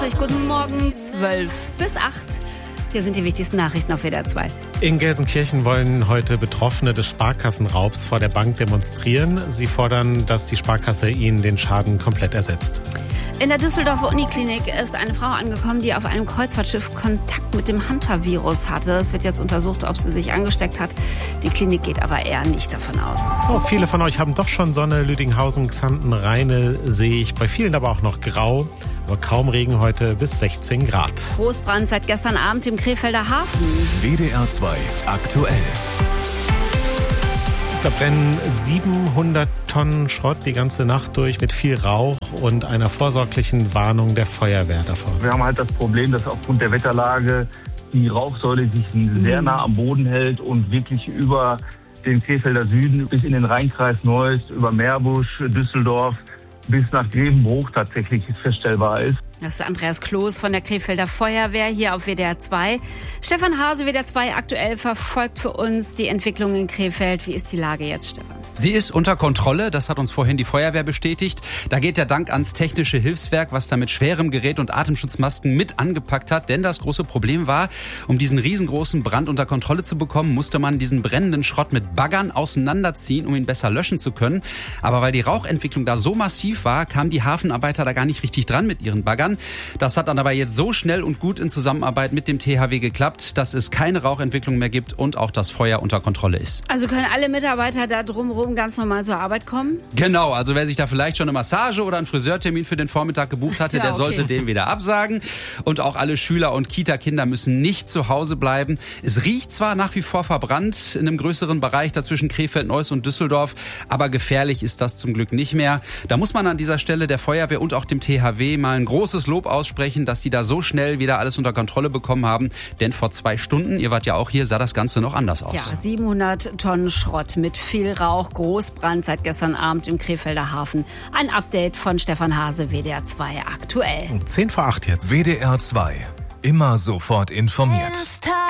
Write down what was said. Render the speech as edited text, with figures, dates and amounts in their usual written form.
Guten Morgen, 12 bis 8. Hier sind die wichtigsten Nachrichten auf WDR 2. In Gelsenkirchen wollen heute Betroffene des Sparkassenraubs vor der Bank demonstrieren. Sie fordern, dass die Sparkasse ihnen den Schaden komplett ersetzt. In der Düsseldorfer Uniklinik ist eine Frau angekommen, die auf einem Kreuzfahrtschiff Kontakt mit dem Hunter-Virus hatte. Es wird jetzt untersucht, ob sie sich angesteckt hat. Die Klinik geht aber eher nicht davon aus. Oh, viele von euch haben doch schon Sonne. Lüdinghausen, Xanten, Rheine sehe ich. Bei vielen aber auch noch grau. Aber kaum Regen heute, bis 16 Grad. Großbrand seit gestern Abend im Krefelder Hafen. WDR 2 aktuell. Da brennen 700 Tonnen Schrott die ganze Nacht durch mit viel Rauch und einer vorsorglichen Warnung der Feuerwehr davor. Wir haben halt das Problem, dass aufgrund der Wetterlage die Rauchsäule sich sehr nah am Boden hält und wirklich über den Krefelder Süden bis in den Rheinkreis Neuss, über Meerbusch, Düsseldorf bis nach Grevenbruch tatsächlich feststellbar ist. Das ist Andreas Kloß von der Krefelder Feuerwehr hier auf WDR 2. Stefan Hase, WDR 2 aktuell, verfolgt für uns die Entwicklung in Krefeld. Wie ist die Lage jetzt, Stefan? Sie ist unter Kontrolle, das hat uns vorhin die Feuerwehr bestätigt. Da geht der Dank ans Technische Hilfswerk, was da mit schwerem Gerät und Atemschutzmasken mit angepackt hat. Denn das große Problem war, um diesen riesengroßen Brand unter Kontrolle zu bekommen, musste man diesen brennenden Schrott mit Baggern auseinanderziehen, um ihn besser löschen zu können. Aber weil die Rauchentwicklung da so massiv war, kamen die Hafenarbeiter da gar nicht richtig dran mit ihren Baggern. Das hat dann aber jetzt so schnell und gut in Zusammenarbeit mit dem THW geklappt, dass es keine Rauchentwicklung mehr gibt und auch das Feuer unter Kontrolle ist. Also können alle Mitarbeiter da drumherum ganz normal zur Arbeit kommen? Genau, also wer sich da vielleicht schon eine Massage oder einen Friseurtermin für den Vormittag gebucht hatte, der sollte den wieder absagen. Und auch alle Schüler und Kita-Kinder müssen nicht zu Hause bleiben. Es riecht zwar nach wie vor verbrannt in einem größeren Bereich dazwischen Krefeld, Neuss und Düsseldorf, aber gefährlich ist das zum Glück nicht mehr. Da muss man an dieser Stelle der Feuerwehr und auch dem THW mal ein großes Lob aussprechen, dass die da so schnell wieder alles unter Kontrolle bekommen haben. Denn vor 2 Stunden, ihr wart ja auch hier, sah das Ganze noch anders aus. Ja, 700 Tonnen Schrott mit viel Rauch, Großbrand seit gestern Abend im Krefelder Hafen. Ein Update von Stefan Hase, WDR 2 aktuell. 10 vor 8 jetzt. WDR 2. Immer sofort informiert.